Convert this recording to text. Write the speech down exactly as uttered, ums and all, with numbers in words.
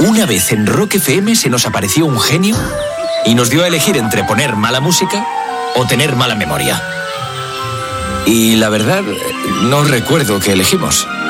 Una vez en Rock F M se nos apareció un genio y nos dio a elegir entre poner mala música o tener mala memoria. Y la verdad, no recuerdo qué elegimos.